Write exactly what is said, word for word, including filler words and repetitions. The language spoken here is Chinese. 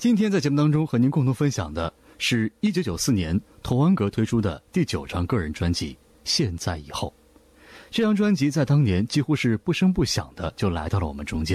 今天在节目当中和您共同分享的是一九九四年童安格推出的第九张个人专辑《现在以后》。这张专辑在当年几乎是不声不响的就来到了我们中间。